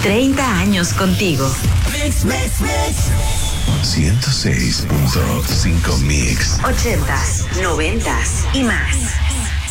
30 años contigo. Mix, mix, mix. 106.5 Mix. 80s, 90s y más.